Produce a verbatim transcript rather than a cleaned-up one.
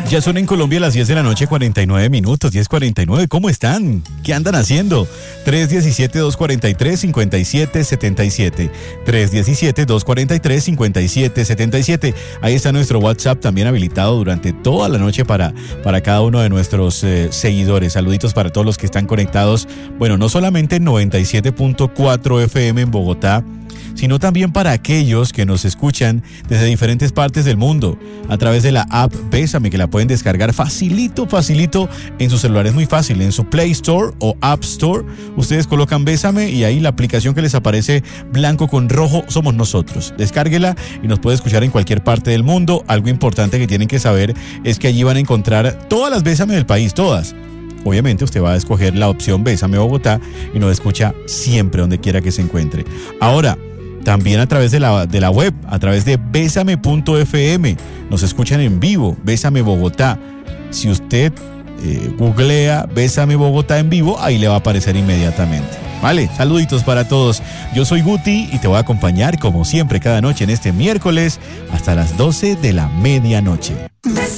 Ya son en Colombia las diez de la noche, cuarenta y nueve minutos, diez cuarenta y nueve. ¿Cómo están? ¿Qué andan haciendo? tres uno siete, dos cuatro tres, cinco siete siete siete. tres uno siete, dos cuatro tres, cinco siete siete siete. Ahí está nuestro WhatsApp también habilitado durante toda la noche para, para cada uno de nuestros eh, seguidores. Saluditos para todos los que están conectados. Bueno, no solamente en noventa y siete punto cuatro F M en Bogotá, sino también para aquellos que nos escuchan desde diferentes partes del mundo a través de la app Bésame, que la pueden descargar facilito, facilito en su celular. Es muy fácil, en su Play Store o App Store ustedes colocan Bésame y ahí la aplicación que les aparece blanco con rojo somos nosotros. Descárguela y nos puede escuchar en cualquier parte del mundo. Algo importante que tienen que saber es que allí van a encontrar todas las Bésame del país, todas. Obviamente usted va a escoger la opción Bésame Bogotá y nos escucha siempre donde quiera que se encuentre. Ahora, también a través de la, de la web, a través de bésame punto f m. Nos escuchan en vivo, Bésame Bogotá. Si usted eh, googlea Bésame Bogotá en vivo, ahí le va a aparecer inmediatamente. Vale, saluditos para todos. Yo soy Guti y te voy a acompañar como siempre cada noche en este miércoles hasta las doce de la medianoche.